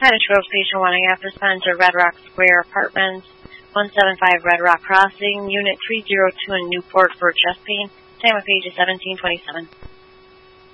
Stroke patient wanting after sent to Red Rock Square Apartments, 175 Red Rock Crossing, Unit 302 in Newport for chest pain. Time of page is 1727.